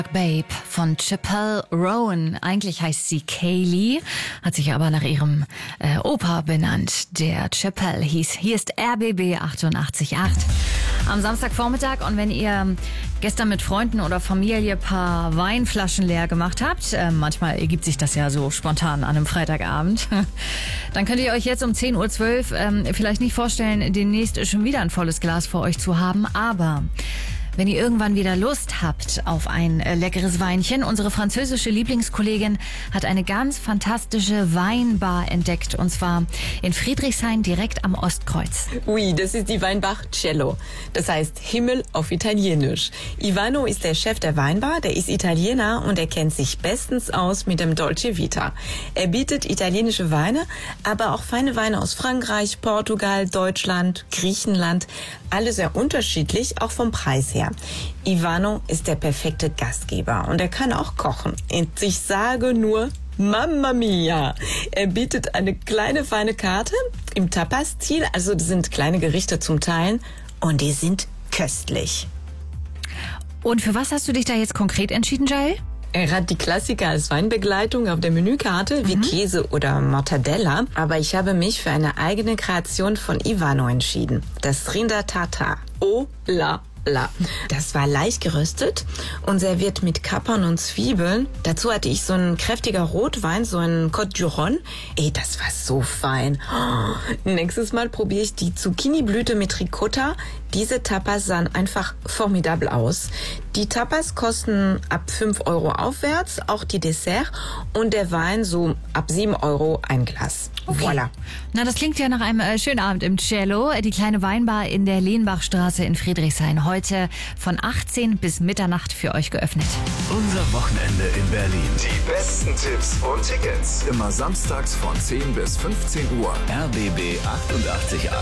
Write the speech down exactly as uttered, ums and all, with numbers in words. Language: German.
Babe von Chappell Rowan. Eigentlich heißt sie Kaylee, hat sich aber nach ihrem äh, Opa benannt, der Chappell hieß. Hier ist R B B achtundachtzig Komma acht am Samstagvormittag. Und wenn ihr gestern mit Freunden oder Familie ein paar Weinflaschen leer gemacht habt, äh, manchmal ergibt sich das ja so spontan an einem Freitagabend, dann könnt ihr euch jetzt um zehn Uhr zwölf ähm, vielleicht nicht vorstellen, demnächst schon wieder ein volles Glas vor euch zu haben, aber wenn ihr irgendwann wieder Lust habt auf ein äh, leckeres Weinchen, unsere französische Lieblingskollegin hat eine ganz fantastische Weinbar entdeckt, und zwar in Friedrichshain direkt am Ostkreuz. Oui, das ist die Weinbar Cielo. Das heißt Himmel auf Italienisch. Ivano ist der Chef der Weinbar, der ist Italiener und er kennt sich bestens aus mit dem Dolce Vita. Er bietet italienische Weine, aber auch feine Weine aus Frankreich, Portugal, Deutschland, Griechenland. Alle sehr unterschiedlich, auch vom Preis her. Ivano ist der perfekte Gastgeber und er kann auch kochen. Und ich sage nur, Mamma mia! Er bietet eine kleine feine Karte im Tapas-Stil, also das sind kleine Gerichte zum Teilen und die sind köstlich. Und für was hast du dich da jetzt konkret entschieden, Jael? Er hat die Klassiker als Weinbegleitung auf der Menükarte, wie mhm. Käse oder Mortadella. Aber ich habe mich für eine eigene Kreation von Ivano entschieden. Das Rinder Tartar. Oh la la. Das war leicht geröstet und serviert mit Kapern und Zwiebeln. Dazu hatte ich so ein kräftiger Rotwein, so ein Côte du Rhône. Ey, das war so fein. Oh. Nächstes Mal probiere ich die Zucchini-Blüte mit Ricotta. Diese Tapas sahen einfach formidabel aus. Die Tapas kosten ab fünf Euro aufwärts, auch die Dessert. Und der Wein so ab sieben Euro ein Glas. Okay. Voilà. Na, das klingt ja nach einem äh, schönen Abend im Cello. Die kleine Weinbar in der Lehnbachstraße in Friedrichshain. Heute von achtzehn bis Mitternacht für euch geöffnet. Unser Wochenende in Berlin. Die besten Tipps und Tickets. Immer samstags von zehn bis fünfzehn Uhr. R B B achtundachtzig Komma acht.